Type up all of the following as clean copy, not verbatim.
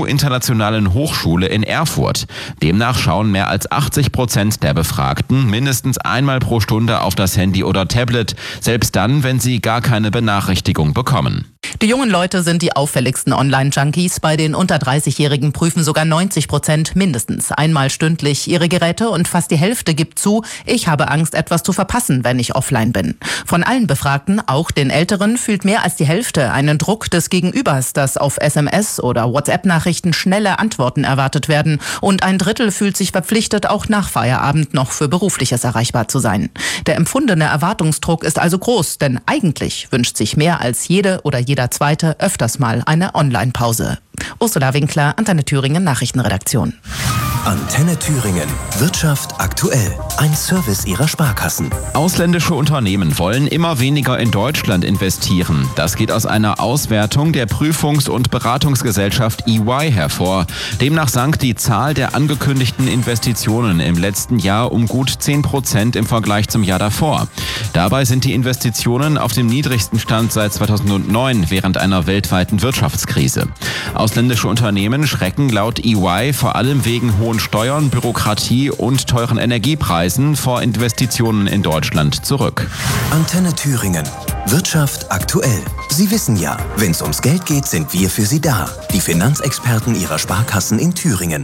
TU Internationalen Hochschule in Erfurt. Demnach schauen mehr als 80% der Befragten mindestens einmal pro Stunde auf das Handy oder Tablet, selbst dann, wenn sie gar keine Benachrichtigung bekommen. Die jungen Leute sind die auffälligsten Online-Junkies. Bei den unter 30-Jährigen prüfen sogar 90% mindestens einmal stündlich ihre Geräte und fast die Hälfte gibt zu, ich habe Angst, etwas zu verpassen, wenn ich offline bin. Von allen Befragten, auch den Älteren, fühlt mehr als die Hälfte einen Druck des Gegenübers, dass auf SMS oder WhatsApp-Nachrichten schnelle Antworten erwartet werden. Und ein Drittel fühlt sich verpflichtet, auch nach Feierabend noch für Berufliches erreichbar zu sein. Der empfundene Erwartungsdruck ist also groß, denn eigentlich wünscht sich mehr als jede oder jeder Zweite öfters mal eine Online-Pause. Ursula Winkler, Antenne Thüringen Nachrichtenredaktion. Antenne Thüringen. Wirtschaft aktuell. Ein Service Ihrer Sparkassen. Ausländische Unternehmen wollen immer weniger in Deutschland investieren. Das geht aus einer Auswertung der Prüfungs- und Beratungsgesellschaft EY hervor. Demnach sank die Zahl der angekündigten Investitionen im letzten Jahr um gut 10% im Vergleich zum Jahr davor. Dabei sind die Investitionen auf dem niedrigsten Stand seit 2009 während einer weltweiten Wirtschaftskrise. Ausländische Unternehmen schrecken laut EY vor allem wegen hohen Steuern, Bürokratie und teuren Energiepreisen vor Investitionen in Deutschland zurück. Antenne Thüringen. Wirtschaft aktuell. Sie wissen ja, wenn es ums Geld geht, sind wir für Sie da. Die Finanzexperten Ihrer Sparkassen in Thüringen.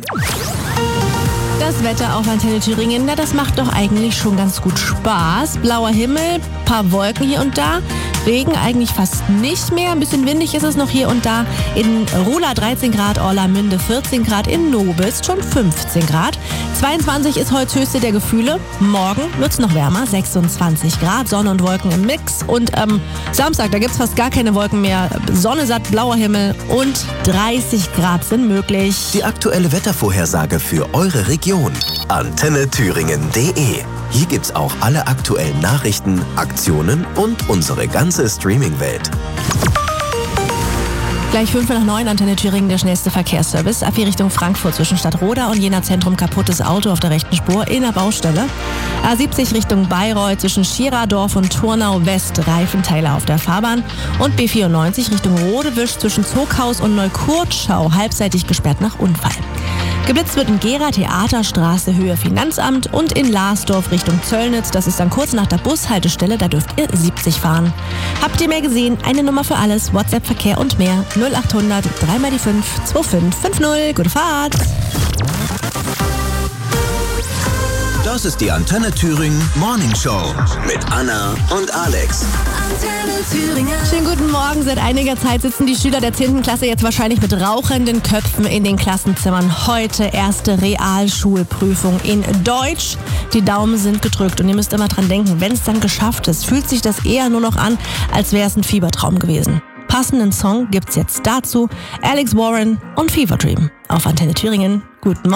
Das Wetter auf Antenne Thüringen, na, das macht doch eigentlich schon ganz gut Spaß. Blauer Himmel, paar Wolken hier und da. Regen eigentlich fast nicht mehr. Ein bisschen windig ist es noch hier und da. In Ruhla 13 Grad, Orlamünde 14 Grad, in Nobis schon 15 Grad. 22 ist heute das höchste der Gefühle. Morgen wird es noch wärmer, 26 Grad, Sonne und Wolken im Mix. Und Samstag, da gibt es fast gar keine Wolken mehr. Sonne satt, blauer Himmel und 30 Grad sind möglich. Die aktuelle Wettervorhersage für eure Region. AntenneThüringen.de. Hier gibt's auch alle aktuellen Nachrichten, Aktionen und unsere ganze Streaming-Welt. Gleich 8:55, Antenne Thüringen, der schnellste Verkehrsservice. Ab hier Richtung Frankfurt zwischen Stadtroda und Jena Zentrum kaputtes Auto auf der rechten Spur in der Baustelle. A70 Richtung Bayreuth zwischen Schieradorf und Turnau West, Reifenteile auf der Fahrbahn. Und B94 Richtung Rodewisch zwischen Zoghaus und Neukurtschau, halbseitig gesperrt nach Unfall. Geblitzt wird in Gera, Theaterstraße, Höhe Finanzamt und in Larsdorf Richtung Zöllnitz. Das ist dann kurz nach der Bushaltestelle, da dürft ihr 70 fahren. Habt ihr mehr gesehen? Eine Nummer für alles, WhatsApp, Verkehr und mehr. 0800 3x5 2550. Gute Fahrt! Das ist die Antenne Thüringen Morning Show mit Anna und Alex. Antenne Thüringen. Schönen guten Morgen. Seit einiger Zeit sitzen die Schüler der 10. Klasse jetzt wahrscheinlich mit rauchenden Köpfen in den Klassenzimmern. Heute erste Realschulprüfung in Deutsch. Die Daumen sind gedrückt und ihr müsst immer dran denken, wenn es dann geschafft ist, fühlt sich das eher nur noch an, als wäre es ein Fiebertraum gewesen. Passenden Song gibt's jetzt dazu. Alex Warren und Fever Dream auf Antenne Thüringen. Guten Morgen.